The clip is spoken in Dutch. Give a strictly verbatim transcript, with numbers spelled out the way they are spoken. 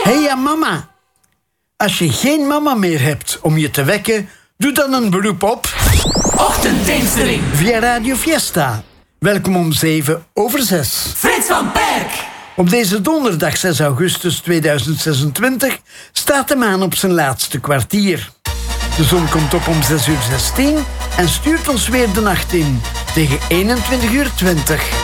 Hey ja, mama. Als je geen mama meer hebt om je te wekken, doe dan een beroep op... Ochtenddienstering. Via Radio Fiesta. Welkom om zeven over zes. Frits van Perk. Op deze donderdag zes augustus tweeduizend zesentwintig staat de maan op zijn laatste kwartier. De zon komt op om zes uur zestien en stuurt ons weer de nacht in tegen eenentwintig uur twintig.